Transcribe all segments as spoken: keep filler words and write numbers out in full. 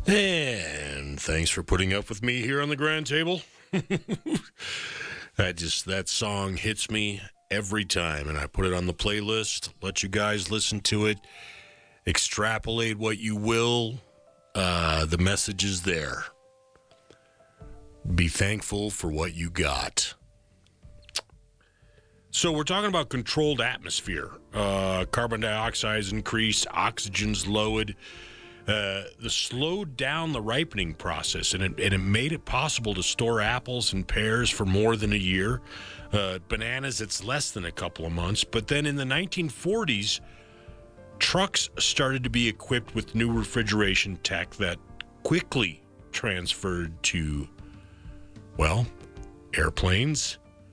And thanks for putting up with me here on the Grand Table. I just, that song hits me every time, and I put it on the playlist, let you guys listen to it, extrapolate what you will. Uh, the message is there. Be thankful for what you got. So we're talking about controlled atmosphere. Uh, carbon dioxide is increased, oxygen's lowered. Uh, this slowed down the ripening process, and it, and it made it possible to store apples and pears for more than a year. Uh, bananas, it's less than a couple of months. But then in the nineteen forties, trucks started to be equipped with new refrigeration tech that quickly transferred to, well, airplanes,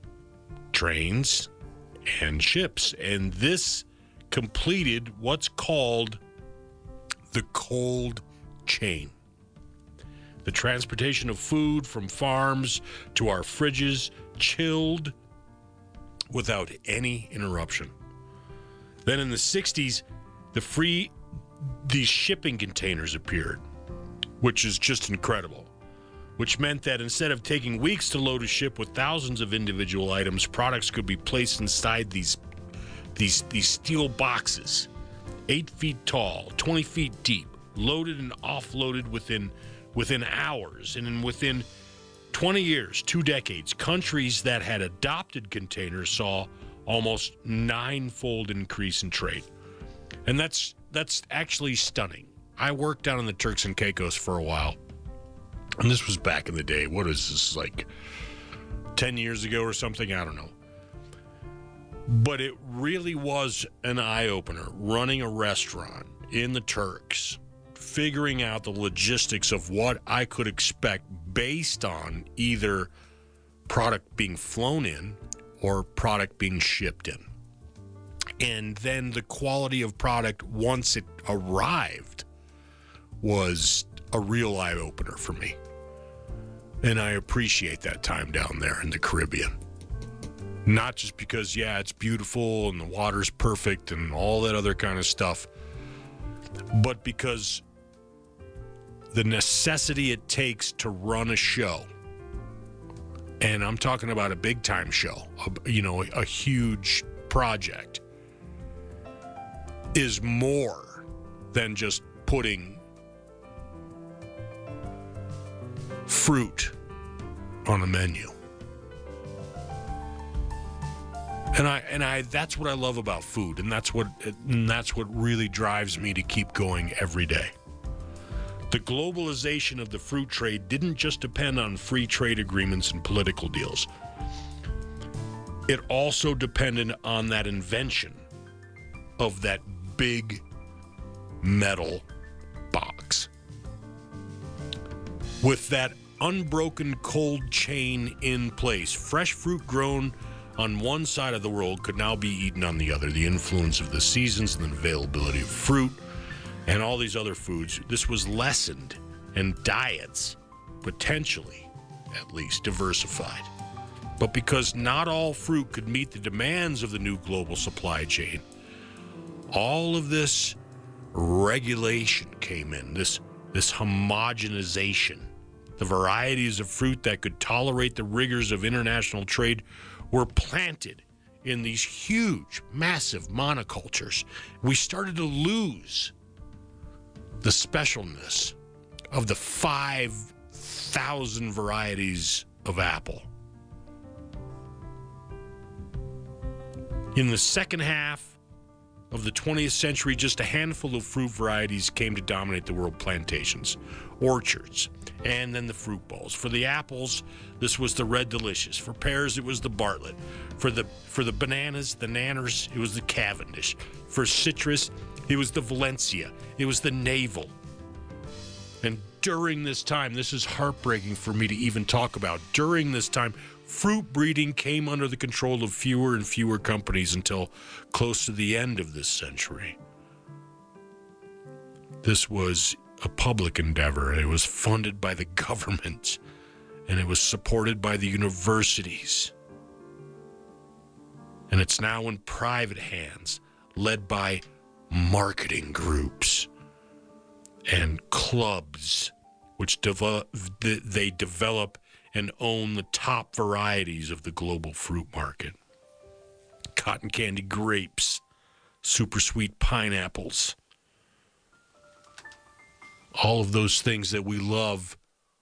trains, and ships. And this completed what's called the cold chain. The transportation of food from farms to our fridges, chilled without any interruption. Then in the sixties, the free, these shipping containers appeared, which is just incredible. Which meant that instead of taking weeks to load a ship with thousands of individual items, products could be placed inside these, these, these steel boxes, eight feet tall, twenty feet deep, loaded and offloaded within, within hours. And in within twenty years, two decades, countries that had adopted containers saw almost ninefold increase in trade. And that's that's actually stunning. I worked down in the Turks and Caicos for a while. And this was back in the day. What is this, like ten years ago or something? I don't know. But it really was an eye-opener, running a restaurant in the Turks, figuring out the logistics of what I could expect based on either product being flown in or product being shipped in. And then the quality of product once it arrived was a real eye-opener for me. And I appreciate that time down there in the Caribbean. Not just because, yeah, it's beautiful and the water's perfect and all that other kind of stuff, but because the necessity it takes to run a show, and I'm talking about a big-time show, a, you know, a, a huge project, is more than just putting fruit on a menu. And I and I that's what I love about food, and that's what and that's what really drives me to keep going every day. The globalization of the fruit trade didn't just depend on free trade agreements and political deals. It also depended on that invention of that big metal box. With that unbroken cold chain in place, fresh fruit grown on one side of the world could now be eaten on the other. The influence of the seasons and the availability of fruit and all these other foods, this was lessened, and diets, potentially, at least, diversified. But because not all fruit could meet the demands of the new global supply chain, all of this regulation came in, this, this homogenization. The varieties of fruit that could tolerate the rigors of international trade were planted in these huge, massive monocultures. We started to lose the specialness of the five thousand varieties of apple. In the second half of the twentieth century, just a handful of fruit varieties came to dominate the world: plantations, orchards, and then the fruit bowls. For the apples, this was the Red Delicious. For pears, it was the Bartlett. For the for the bananas, the Nanners, it was the Cavendish. For citrus, it was the Valencia. It was the Navel. And during this time, this is heartbreaking for me to even talk about. During this time, fruit breeding came under the control of fewer and fewer companies until close to the end of this century. This was a public endeavor. It was funded by the government, and it was supported by the universities. And it's now in private hands, led by marketing groups and clubs which develop, they develop and own the top varieties of the global fruit market. Cotton candy grapes, super sweet pineapples, all of those things that we love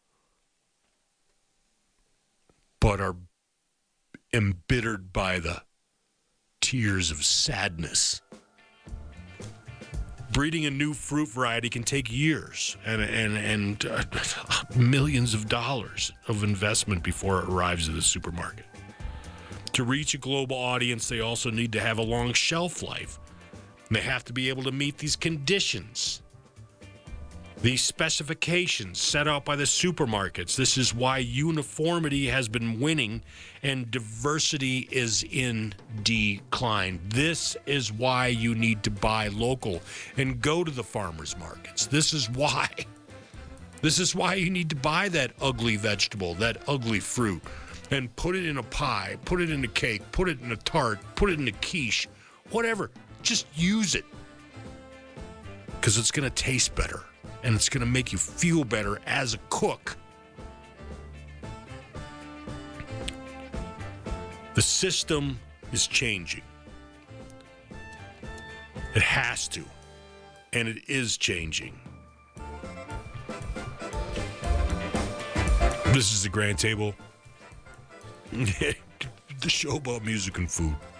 but are embittered by the tears of sadness. Breeding a new fruit variety can take years and and and uh, millions of dollars of investment before it arrives at the supermarket. To reach a global audience, they also need to have a long shelf life. And they have to be able to meet these conditions, these specifications set out by the supermarkets. This is why uniformity has been winning and diversity is in decline. This is why you need to buy local and go to the farmers markets. This is why. This is why you need to buy that ugly vegetable, that ugly fruit, and put it in a pie, put it in a cake, put it in a tart, put it in a quiche, whatever. Just use it because it's going to taste better. And it's going to make you feel better as a cook. The system is changing. It has to. And it is changing. This is the Grand Table. The show about music and food.